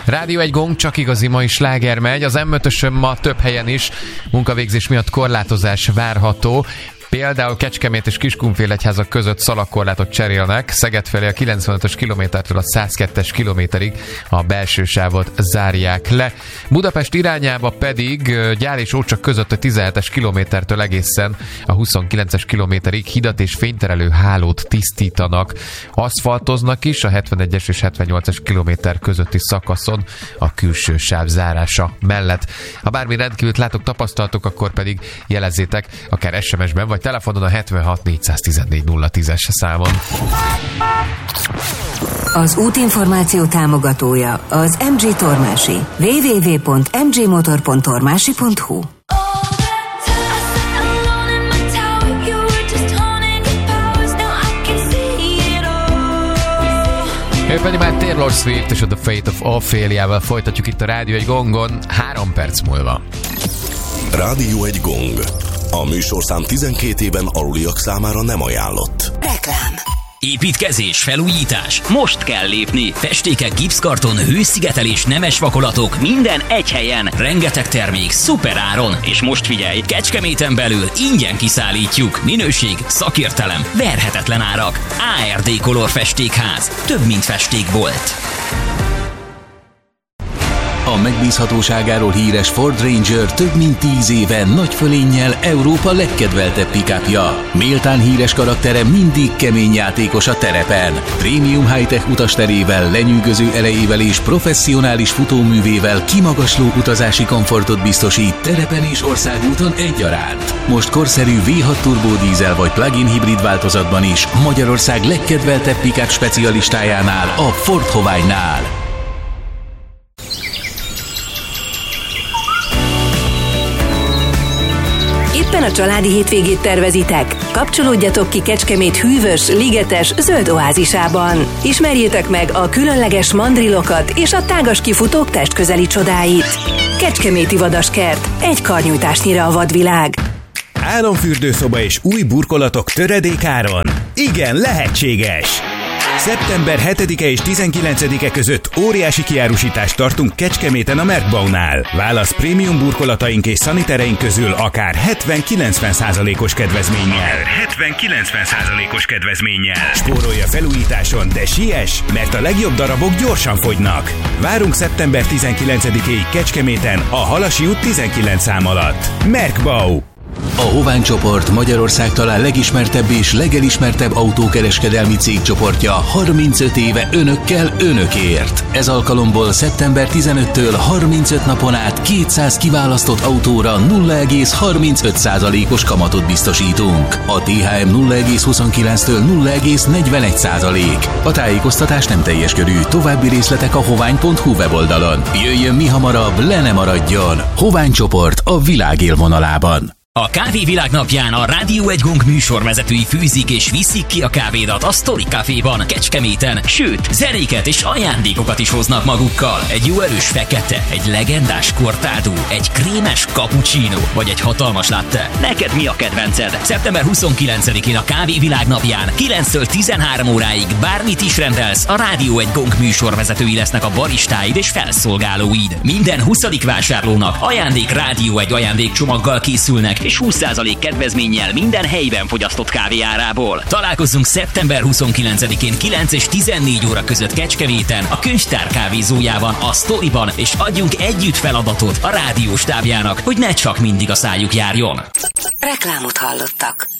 Rádió egy gong, csak igazi mai sláger megy. Az M5-ösön ma több helyen is munkavégzés miatt korlátozás várható. Például Kecskemét és Kiskunfélegyházak között szalagkorlátot cserélnek, Szeged felé a 95-ös kilométertől a 102-es kilométerig a belső sávot zárják le. Budapest irányába pedig Gyál és Ócsak között a 17-es kilométertől egészen a 29-es kilométerig hidat és fényterelő hálót tisztítanak. Aszfaltoznak is a 71-es és 78-es kilométer közötti szakaszon a külső sáv zárása mellett. Ha bármi rendkívült látok, tapasztaltok, akkor pedig jelezzétek akár SMS-ben vagy telefonon a 76 414 010-es számon. Az útinformáció támogatója az MG Tormási. www.mgmotor.tormási.hu. Ő pedig már Taylor Swift és a The Fate of Ophelia-val folytatjuk itt a Rádió egy gongon 3 perc múlva. Rádió egy gong. A műsorszám 12 éven aluliak számára nem ajánlott. Reklám. Építkezés, felújítás. Most kell lépni. Festékek, gipszkarton, hőszigetelés, nemes vakolatok, minden egy helyen. Rengeteg termék, szuper áron. És most figyelj, Kecskeméten belül ingyen kiszállítjuk. Minőség, szakértelem, verhetetlen árak. ARD Color Festékház. Több, mint festékbolt. A megbízhatóságáról híres Ford Ranger több mint 10 éve nagy fölénnyel Európa legkedveltebb pick-upja. Méltán híres karaktere mindig kemény játékos a terepen. Prémium high-tech utasterével, lenyűgöző erejével és professzionális futóművével kimagasló utazási komfortot biztosít terepen és országúton egyaránt. Most korszerű V6 turbódízel vagy plug-in hibrid változatban is Magyarország legkedveltebb pick-up specialistájánál, a Ford Hoványnál. Éppen a családi hétvégét tervezitek? Kapcsolódjatok ki Kecskemét hűvös, ligetes, zöld oázisában. Ismerjétek meg a különleges mandrilokat és a tágas kifutók testközeli csodáit. Kecskeméti Vadaskert, egy karnyújtásnyira a vadvilág. Álomfürdőszoba és új burkolatok töredékáron? Igen, lehetséges! Szeptember 7-e és 19-e között óriási kiárusítást tartunk Kecskeméten a Merkbaunál. Válasz prémium burkolataink és szanitereink közül akár 70-90%-os kedvezménnyel. Spórolja felújításon, de siess, mert a legjobb darabok gyorsan fogynak. Várunk szeptember 19-éig Kecskeméten a Halasi út 19 szám alatt. Merkbau. A Hovány csoport Magyarország talán legismertebb és legelismertebb autókereskedelmi cégcsoportja 35 éve önökkel, önökért. Ez alkalomból szeptember 15-től 35 napon át 200 kiválasztott autóra 0,35%-os kamatot biztosítunk. A THM 0,29-től 0,41%. A tájékoztatás nem teljes körű, további részletek a hovány.hu weboldalon. Jöjjön mi hamarabb, le ne maradjon! Hovány csoport a világ élvonalában. A Kávévilág napján a Rádió egy gong műsorvezetői fűzik és viszik ki a kávédat a Story Caféban, Kecskeméten, sőt, zenéket és ajándékokat is hoznak magukkal. Egy jó erős fekete, egy legendás kortádú, egy krémes cappuccino, vagy egy hatalmas latte. Neked mi a kedvenced? Szeptember 29-én a Kávévilág napján 9-től 13 óráig bármit is rendelsz, a Rádió egy gong műsorvezetői lesznek a baristáid és felszolgálóid. Minden 20. vásárlónak ajándék Rádió egy ajándékcsomaggal készülnek, és 20% kedvezménnyel minden helyben fogyasztott kávé árából. Találkozzunk szeptember 29-én 9 és 14 óra között Kecskeméten, a Könyvtár kávézójában, a Storyban, és adjunk együtt feladatot a rádióstábjának, hogy ne csak mindig a szájuk járjon. Reklámot hallottak.